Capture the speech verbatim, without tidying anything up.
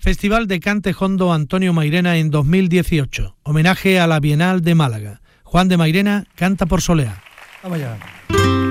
Festival de Cante Jondo Antonio Mairena en dos mil dieciocho. Homenaje a la Bienal de Málaga. Juan de Mairena canta por Soleá. Vamos allá.